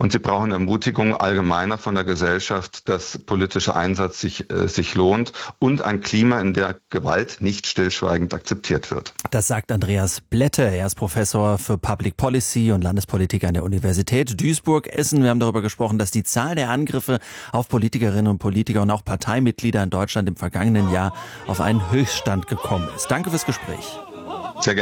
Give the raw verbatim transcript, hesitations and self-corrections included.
Und sie brauchen Ermutigung allgemeiner von der Gesellschaft, dass politischer Einsatz sich, äh, sich lohnt und ein Klima, in der Gewalt nicht stillschweigend akzeptiert wird. Das sagt Andreas Blätte. Er ist Professor für Public Policy und Landespolitik an der Universität Duisburg-Essen. Wir haben darüber gesprochen, dass die Zahl der Angriffe auf Politikerinnen und Politiker und auch Parteimitglieder in Deutschland im vergangenen Jahr auf einen Höchststand gekommen ist. Danke fürs Gespräch.